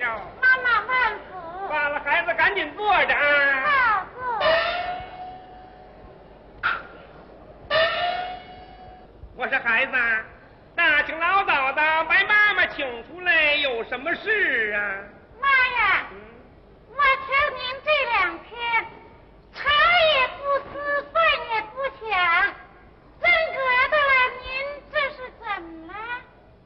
哟， 妈妈万福。 罢了，孩子赶紧坐着啊。 好坐。 我说孩子，大清老早的把妈妈请出来，有什么事啊？